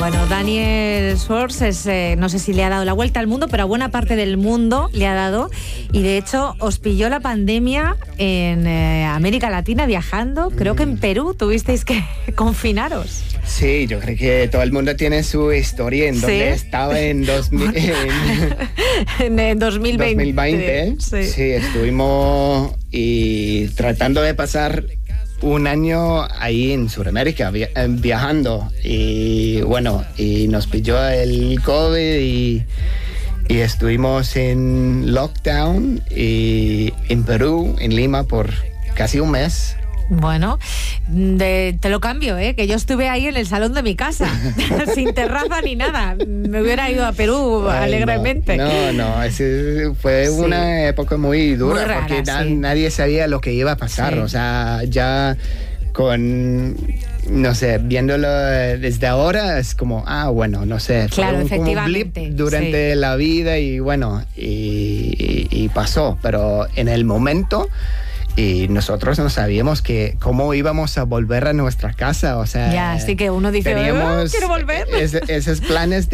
Bueno, Daniel Schwartz no sé si le ha dado la vuelta al mundo, pero a buena parte del mundo le ha dado. Y de hecho, os pilló la pandemia en América Latina viajando. Creo que en Perú tuvisteis que confinaros. Sí, yo creo que todo el mundo tiene su historia en donde estaba en 2020. 2020. Sí, estuvimos tratando de pasar un año ahí en Sudamérica viajando y bueno, y nos pilló el COVID y estuvimos en lockdown y en Perú, en Lima, por casi un mes. Bueno, te lo cambio, que yo estuve ahí en el salón de mi casa, sin terraza ni nada. Me hubiera ido a Perú alegremente. No, fue una época muy dura, muy rara, porque nadie sabía lo que iba a pasar. O sea, ya con, no sé, viéndolo desde ahora es como, bueno, no sé. Claro, fue efectivamente. Como blip durante la vida y bueno, y pasó. Pero en el momento... Y nosotros no sabíamos cómo íbamos a volver a nuestra casa, o sea... Ya, así que uno dice, teníamos quiero volver. Esos planes